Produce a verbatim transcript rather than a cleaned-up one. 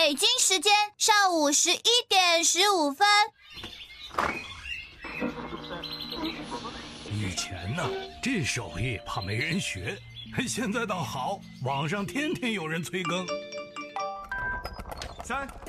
北京时间上午十一点十五分。 以前呢，这手艺怕没人学，现在倒好，网上天天有人催更。 三。